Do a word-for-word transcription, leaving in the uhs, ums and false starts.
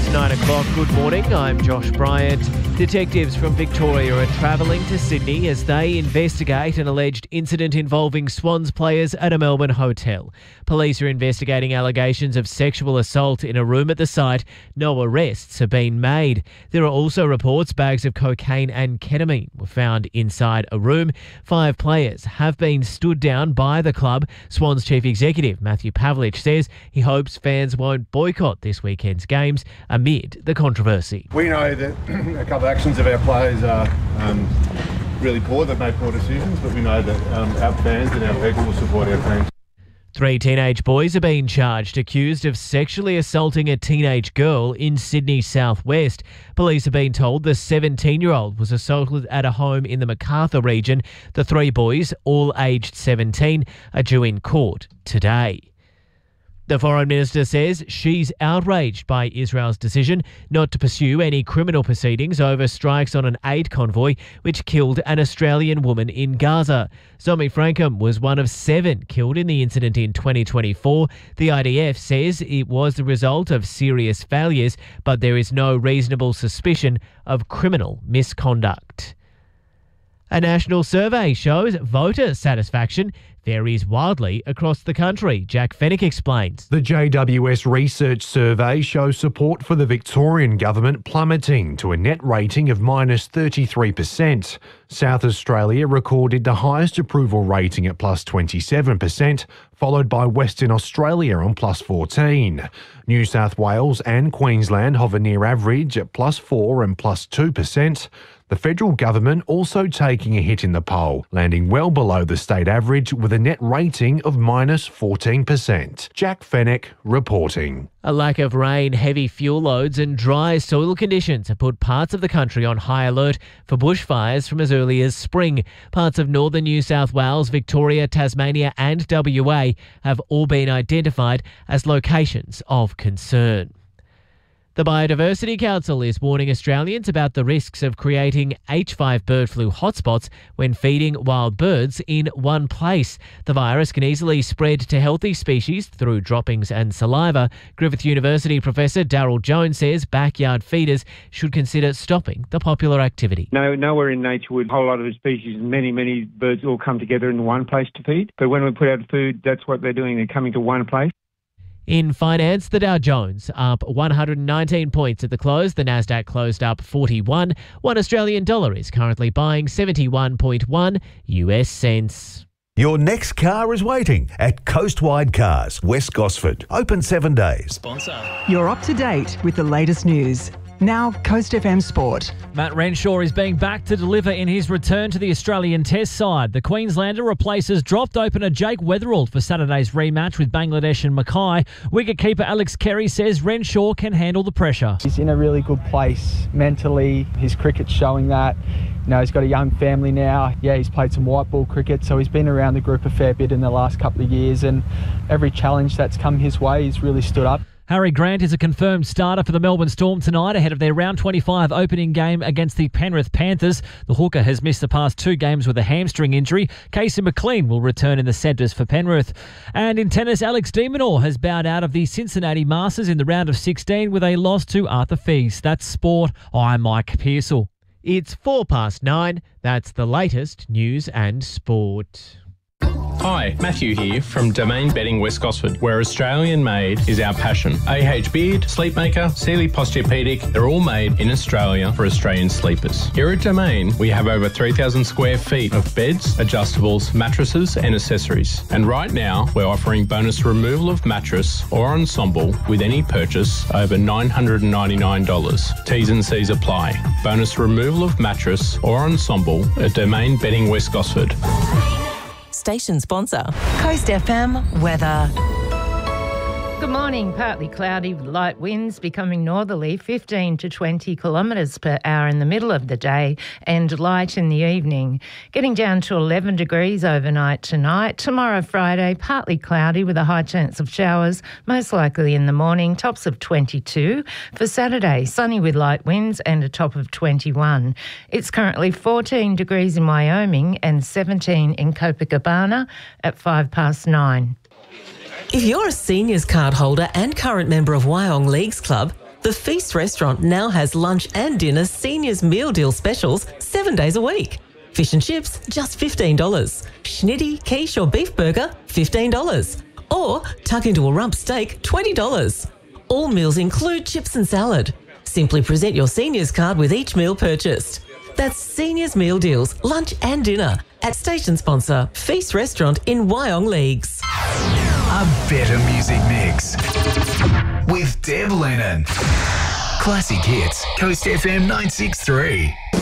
nine o'clock. Good morning, I'm Josh Bryant. Detectives from Victoria are travelling to Sydney as they investigate an alleged incident involving Swans players at a Melbourne hotel. Police are investigating allegations of sexual assault in a room at the site. No arrests have been made. There are also reports bags of cocaine and ketamine were found inside a room. Five players have been stood down by the club. Swans Chief Executive Matthew Pavlich says he hopes fans won't boycott this weekend's games amid the controversy. We know that a couple of actions of our players are um, really poor. They've made poor decisions, but we know that um, our fans and our people will support our team. Three teenage boys are being charged, accused of sexually assaulting a teenage girl in Sydney's southwest. Police have been told the seventeen-year-old was assaulted at a home in the Macarthur region. The three boys, all aged seventeen, are due in court today. The Foreign Minister says she's outraged by Israel's decision not to pursue any criminal proceedings over strikes on an aid convoy which killed an Australian woman in Gaza. Zoe Frankham was one of seven killed in the incident in twenty twenty-four. The I D F says it was the result of serious failures, but there is no reasonable suspicion of criminal misconduct. A national survey shows voter satisfaction varies wildly across the country. Jack Fennick explains. The J W S Research Survey shows support for the Victorian government plummeting to a net rating of minus thirty-three percent. South Australia recorded the highest approval rating at plus twenty-seven percent, followed by Western Australia on plus fourteen. New South Wales and Queensland hover near average at plus four and plus two percent. The federal government also taking a hit in the poll, landing well below the state average with a net rating of minus fourteen percent. Jack Fennick reporting. A lack of rain, heavy fuel loads and dry soil conditions have put parts of the country on high alert for bushfires from as early as spring. Parts of northern New South Wales, Victoria, Tasmania and W A have all been identified as locations of concern. The Biodiversity Council is warning Australians about the risks of creating H five bird flu hotspots when feeding wild birds in one place. The virus can easily spread to healthy species through droppings and saliva. Griffith University Professor Daryl Jones says backyard feeders should consider stopping the popular activity. No, nowhere in nature would a whole lot of species, many, many birds all come together in one place to feed. But when we put out food, that's what they're doing. They're coming to one place. In finance, the Dow Jones up one hundred nineteen points at the close. The Nasdaq closed up forty-one. One Australian dollar is currently buying seventy-one point one U S cents. Your next car is waiting at Coastwide Cars, West Gosford. Open seven days. Sponsor. You're up to date with the latest news. Now, Coast F M Sport. Matt Renshaw is being backed to deliver in his return to the Australian Test side. The Queenslander replaces dropped opener Jake Weatherald for Saturday's rematch with Bangladesh and Mackay. Wicketkeeper Alex Carey says Renshaw can handle the pressure. He's in a really good place mentally. His cricket's showing that. You know, he's got a young family now. Yeah, he's played some white ball cricket, so he's been around the group a fair bit in the last couple of years, and every challenge that's come his way, he's really stood up. Harry Grant is a confirmed starter for the Melbourne Storm tonight ahead of their round twenty-five opening game against the Penrith Panthers. The hooker has missed the past two games with a hamstring injury. Casey McLean will return in the centres for Penrith. And in tennis, Alex de Minaur has bowed out of the Cincinnati Masters in the round of sixteen with a loss to Arthur Feast. That's sport. I'm Mike Pearsall. It's four past nine. That's the latest news and sport. Hi, Matthew here from Domain Bedding West Gosford, where Australian made is our passion. A H Beard, Sleepmaker, Sealy Posturepedic, they're all made in Australia for Australian sleepers. Here at Domain, we have over three thousand square feet of beds, adjustables, mattresses and accessories. And right now, we're offering bonus removal of mattress or ensemble with any purchase over nine hundred ninety-nine dollars. T's and C's apply. Bonus removal of mattress or ensemble at Domain Bedding West Gosford. Station sponsor. Coast F M weather. Good morning. Partly cloudy with light winds becoming northerly, fifteen to twenty kilometres per hour in the middle of the day and light in the evening. Getting down to eleven degrees overnight tonight. Tomorrow, Friday, partly cloudy with a high chance of showers, most likely in the morning, tops of twenty-two. For Saturday, sunny with light winds and a top of twenty-one. It's currently fourteen degrees in Wyoming and seventeen in Copacabana at five past nine. If you're a seniors card holder and current member of Wyong Leagues Club, The Feast restaurant now has lunch and dinner seniors meal deal specials seven days a week. Fish and chips, just fifteen dollars. Schnitty, quiche or beef burger, fifteen dollars. Or tuck into a rump steak, twenty dollars. All meals include chips and salad. Simply present your seniors card with each meal purchased. That's Seniors Meal Deals, lunch and dinner at station sponsor Feast Restaurant in Wyong Leagues. A better music mix with Deb Lennon. Classic hits, Coast F M nine six three.